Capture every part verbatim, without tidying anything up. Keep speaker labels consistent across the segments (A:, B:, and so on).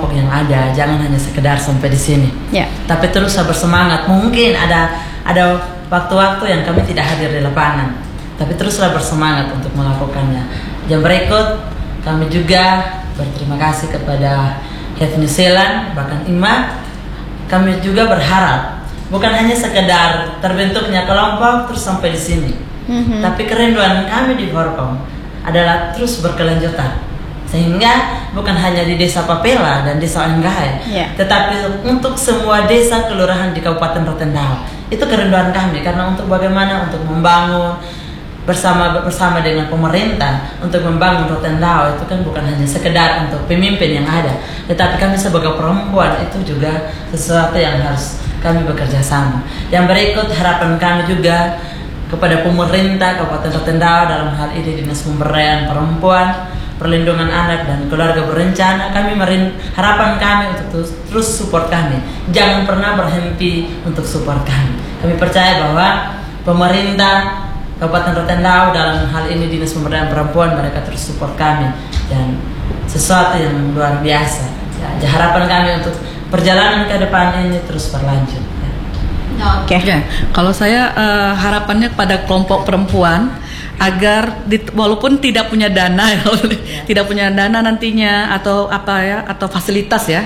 A: kelompok yang ada, jangan hanya sekedar sampai di sini.
B: Ya.
A: Tapi teruslah bersemangat. Mungkin ada ada waktu-waktu yang kami tidak hadir di lapangan, tapi teruslah bersemangat untuk melakukannya. Yang berikut kami juga berterima kasih kepada Health New Zealand, bahkan I M A. Kami juga berharap bukan hanya sekedar terbentuknya kelompok terus sampai di sini, mm-hmm. tapi kerinduan kami di Forkom adalah terus berkelanjutan. Sehingga bukan hanya di Desa Papela dan Desa Anggai, yeah. tetapi untuk semua desa kelurahan di Kabupaten Rotendao. Itu kerinduan kami, karena untuk bagaimana untuk membangun bersama bersama dengan pemerintah untuk membangun Rotendao itu kan bukan hanya sekedar untuk pemimpin yang ada, tetapi kami sebagai perempuan itu juga sesuatu yang harus kami bekerja sama. Yang berikut harapan kami juga kepada pemerintah Kabupaten Rotendao dalam hal ini Dinas Pemberdayaan Perempuan, Perlindungan Anak dan Keluarga Berencana. Kami merin, harapan kami untuk terus, terus support kami. Jangan pernah berhenti untuk support kami. Kami percaya bahwa pemerintah Kabupaten Rotendao dalam hal ini Dinas Pemberdayaan Perempuan, mereka terus support kami dan sesuatu yang luar biasa. Ya, harapan kami untuk perjalanan ke depan ini terus berlanjut. Ya.
C: Oke. Okay. Ya, kalau saya uh, harapannya kepada kelompok perempuan agar di, walaupun tidak punya dana ya, tidak punya dana nantinya atau apa ya atau fasilitas ya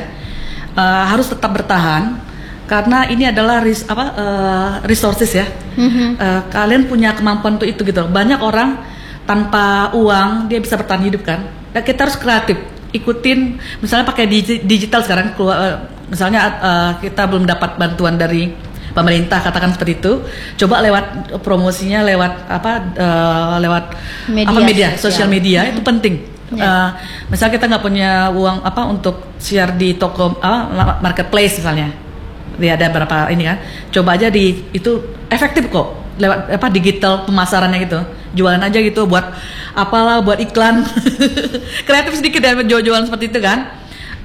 C: uh, harus tetap bertahan karena ini adalah ris, apa uh, resources ya. Mm-hmm. uh, kalian punya kemampuan untuk itu gitu. Banyak orang tanpa uang dia bisa bertahan hidup kan. Dan kita harus kreatif, ikutin misalnya pakai digi- digital sekarang keluar, uh, misalnya uh, kita belum dapat bantuan dari pemerintah katakan seperti itu, coba lewat promosinya lewat apa uh, lewat
B: media
C: apa media
B: sosial,
C: sosial media hmm. itu penting. Ya. Uh, misalnya kita nggak punya uang apa untuk share di toko uh, marketplace misalnya, dia ada berapa ini kan, coba aja di itu efektif kok lewat apa digital pemasarannya gitu, jualan aja gitu buat apalah buat iklan kreatif sedikit ya jual-jualan seperti itu kan,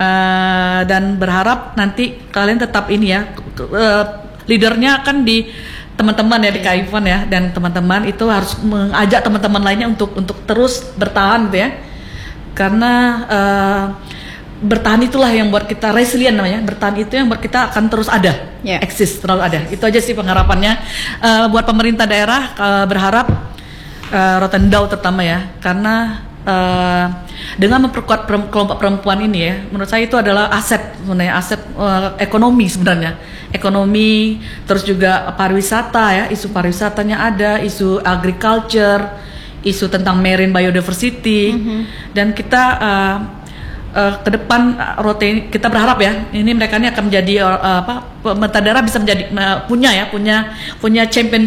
C: uh, dan berharap nanti kalian tetap ini ya. Uh, Leadernya akan di teman-teman ya di K I F O N ya, dan teman-teman itu harus mengajak teman-teman lainnya untuk untuk terus bertahan gitu ya, karena uh, bertahan itulah yang buat kita resilient namanya, bertahan itu yang buat kita akan terus ada, yeah. eksis terus ada. Itu aja sih pengharapannya uh, buat pemerintah daerah, uh, berharap uh, Rotendao terutama ya, karena uh, dengan memperkuat kelompok perempuan ini ya, menurut saya itu adalah aset sebenarnya, aset uh, ekonomi sebenarnya. Ekonomi, terus juga pariwisata ya, isu pariwisatanya ada, isu agriculture, isu tentang marine biodiversity, mm-hmm. dan kita uh, uh, ke depan uh, Rote kita berharap ya, ini mereka ini akan menjadi uh, apa pemerintah daerah bisa menjadi uh, punya ya punya punya champion